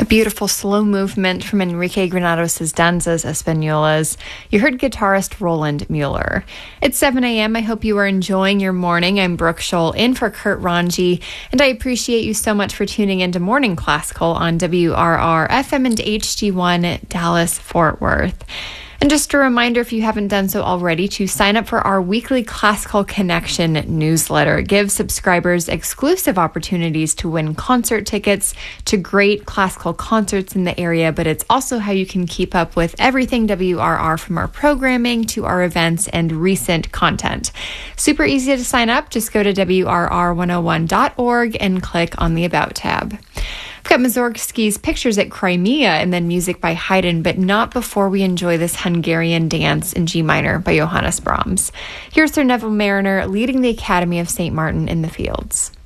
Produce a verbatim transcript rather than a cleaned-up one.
Beautiful slow movement from Enrique Granados' Danzas Españolas. You heard guitarist Roland Mueller. It's seven a.m. I hope you are enjoying your morning. I'm Brooke Scholl in for Kurt Ranji, and I appreciate you so much for tuning into Morning Classical on W R R F M and H D one Dallas Fort Worth. And just a reminder, if you haven't done so already, to sign up for our weekly Classical Connection newsletter. It gives subscribers exclusive opportunities to win concert tickets to great classical concerts in the area, but it's also how you can keep up with everything W R R, from our programming to our events and recent content. Super easy to sign up. Just go to W R R one oh one dot org and click on the About tab. We've got Mussorgsky's Pictures at Crimea and then music by Haydn, but not before we enjoy this Hungarian dance in G minor by Johannes Brahms. Here's Sir Neville Marriner leading the Academy of Saint Martin in the Fields.